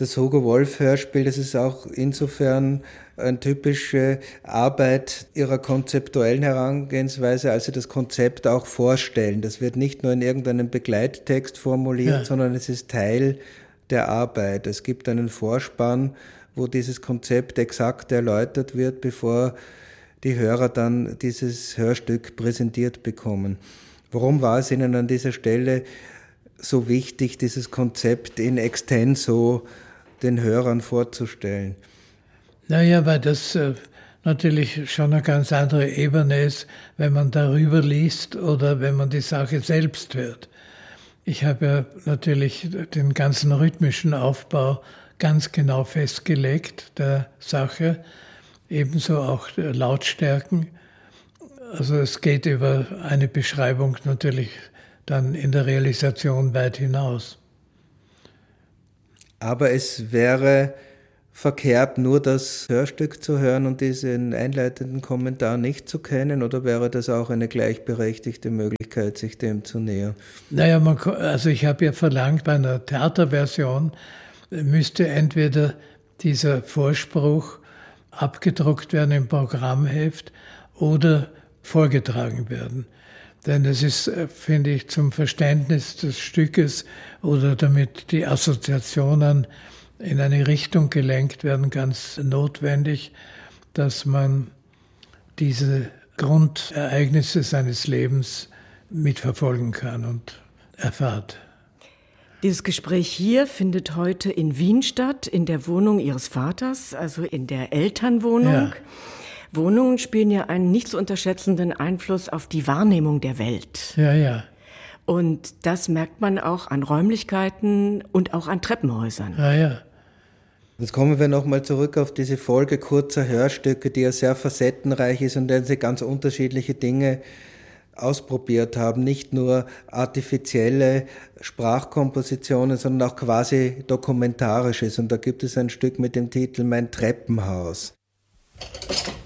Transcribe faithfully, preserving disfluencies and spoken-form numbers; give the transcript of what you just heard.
Das Hugo-Wolf-Hörspiel, das ist auch insofern eine typische Arbeit ihrer konzeptuellen Herangehensweise, als sie das Konzept auch vorstellen. Das wird nicht nur in irgendeinem Begleittext formuliert, ja. sondern es ist Teil der Arbeit. Es gibt einen Vorspann, wo dieses Konzept exakt erläutert wird, bevor die Hörer dann dieses Hörstück präsentiert bekommen. Warum war es Ihnen an dieser Stelle so wichtig, dieses Konzept in extenso den Hörern vorzustellen? Naja, weil das äh, natürlich schon eine ganz andere Ebene ist, wenn man darüber liest oder wenn man die Sache selbst hört. Ich habe ja natürlich den ganzen rhythmischen Aufbau ganz genau festgelegt der Sache, ebenso auch Lautstärken. Also es geht über eine Beschreibung natürlich dann in der Realisation weit hinaus. Aber es wäre verkehrt, nur das Hörstück zu hören und diesen einleitenden Kommentar nicht zu kennen, oder wäre das auch eine gleichberechtigte Möglichkeit, sich dem zu nähern? Naja, man, also ich habe ja verlangt, bei einer Theaterversion müsste entweder dieser Vorspruch abgedruckt werden im Programmheft oder vorgetragen werden. Denn es ist, finde ich, zum Verständnis des Stückes oder damit die Assoziationen in eine Richtung gelenkt werden, ganz notwendig, dass man diese Grundereignisse seines Lebens mitverfolgen kann und erfahrt. Dieses Gespräch hier findet heute in Wien statt, in der Wohnung Ihres Vaters, also in der Elternwohnung. Ja. Wohnungen spielen ja einen nicht zu unterschätzenden Einfluss auf die Wahrnehmung der Welt. Ja, ja. Und das merkt man auch an Räumlichkeiten und auch an Treppenhäusern. Ja, ja. Jetzt kommen wir nochmal zurück auf diese Folge kurzer Hörstücke, die ja sehr facettenreich ist und in sie ganz unterschiedliche Dinge ausprobiert haben. Nicht nur artifizielle Sprachkompositionen, sondern auch quasi dokumentarisches. Und da gibt es ein Stück mit dem Titel Mein Treppenhaus.